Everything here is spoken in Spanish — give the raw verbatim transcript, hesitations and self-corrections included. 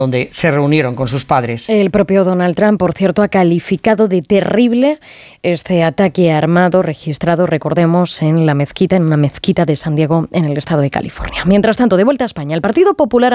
donde se reunieron con sus padres. El propio Donald Trump, por cierto, ha calificado de terrible este ataque armado registrado, recordemos, en la mezquita, en una mezquita de San Diego, en el estado de California. Mientras tanto, de vuelta a España, el Partido Popular